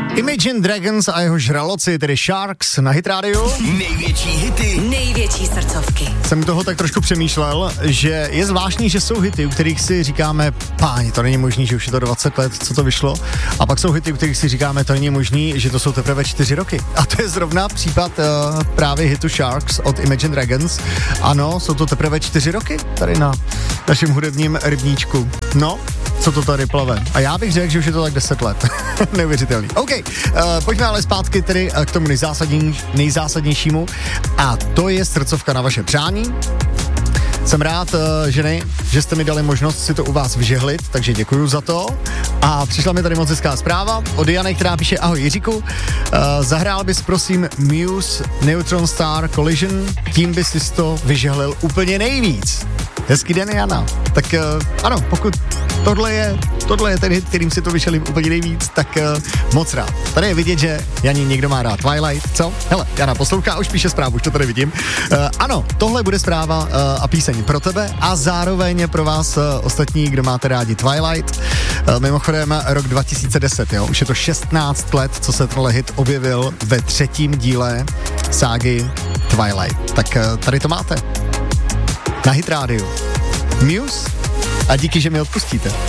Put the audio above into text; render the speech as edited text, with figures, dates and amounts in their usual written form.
Imagine Dragons a jeho žraloci, tedy Sharks na Hit Radio. Největší hity, největší srdcovky. Jsem toho tak trošku přemýšlel, že je zvláštní, že jsou hity, u kterých si říkáme, páni, to není možný, že už je to 20 let, co to vyšlo. A pak jsou hity, u kterých si říkáme, to není možný, že to jsou teprve 4 roky. A to je zrovna případ právě hitu Sharks od Imagine Dragons. Ano, jsou to teprve 4 roky tady na našem hudebním rybníčku. No, co to tady plave. A já bych řekl, že už je to tak 10 let. Neuvěřitelný. OK, pojďme ale zpátky tedy k tomu nejzásadnějšímu. A to je srdcovka na vaše přání. Jsem rád, ženy, že jste mi dali možnost si to u vás vyžehlit, takže děkuju za to. A přišla mi tady moc hezká zpráva od Jany, která píše: ahoj Jiříku, zahrál bys prosím Muse Neutron Star Collision, tím bys si to vyžehlil úplně nejvíc. Hezký den, Jana. Tak ano, pokud tohle je ten hit, kterým si to vyšelím úplně nejvíc, tak moc rád. Tady je vidět, že Janí někdo má rád Twilight, co? Hele, Jana poslouchá, už píše zprávu, už to tady vidím. Ano, tohle bude zpráva a píseň pro tebe a zároveň pro vás ostatní, kdo máte rádi Twilight. Mimochodem rok 2010, jo, už je to 16 let, co se tenhle hit objevil ve 3. díle ságy Twilight. Tak tady to máte. Na Hit Radio. Muse a díky, že mi odpustíte.